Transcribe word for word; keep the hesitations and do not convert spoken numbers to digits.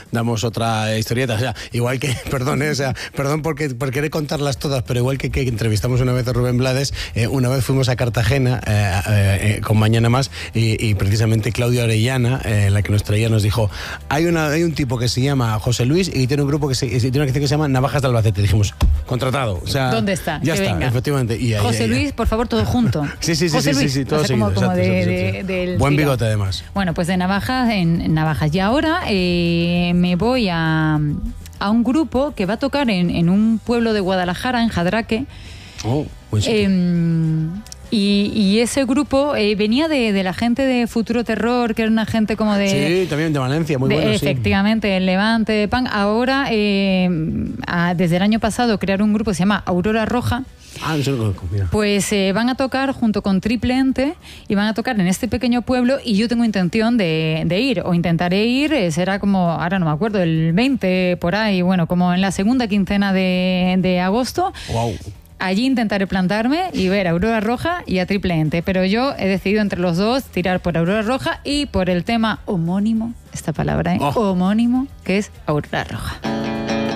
damos otra historieta. O sea, igual que, perdón, eh, o sea, perdón porque, por querer contarlas todas, pero igual que, que entrevistamos una vez a Rubén Blades, eh, una vez fuimos a Cartagena eh, eh, con Mañana Más y, y precisamente Claudia Orellana, eh, la que nos traía, nos dijo, hay, una, hay un tipo que se llama José Luis y tiene un grupo que se, tiene una canción que se llama Navajas de Albacete. Dijimos, contratado. O sea, ¿dónde está? Ya que está, venga. efectivamente. Y ahí, José ahí, Luis, por favor, todo junto. Sí, sí, sí, José sí, Luis, sí, sí, todo o sea, seguido. como, como Exacto, de, exacto, de, sí. del Buen tirón. bigote, además. Bueno, pues de navajas en navajas. Y ahora eh, me voy a, a un grupo que va a tocar en, en un pueblo de Guadalajara, en Jadraque. Oh, buen sitio. Eh, y, y ese grupo eh, venía de, de la gente de Futuro Terror, que era una gente como de... Sí, también de Valencia, muy de, bueno, efectivamente, sí. el Levante, de Pan. Ahora, eh, a, desde el año pasado, crearon un grupo que se llama Aurora Roja. Ah, no sé lo conozco, mira. Pues eh, van a tocar junto con Triple Ente y van a tocar en este pequeño pueblo y yo tengo intención de, de ir, o intentaré ir, eh, será como, ahora no me acuerdo, el veinte por ahí, bueno, como en la segunda quincena de, de agosto. Wow. Allí intentaré plantarme y ver a Aurora Roja y a Triple Ente, pero yo he decidido entre los dos tirar por Aurora Roja y por el tema homónimo, esta palabra, ¿eh? Oh. Homónimo, que es Aurora Roja.